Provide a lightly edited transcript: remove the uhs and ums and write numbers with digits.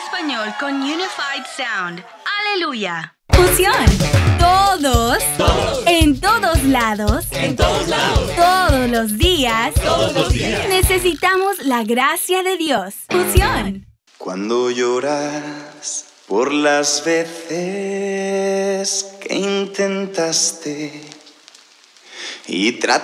español con Unified Sound. ¡Aleluya! Fusión. Todos. En todos lados. Todos los días. Necesitamos la gracia de Dios. Fusión. Cuando lloras por las veces que intentaste y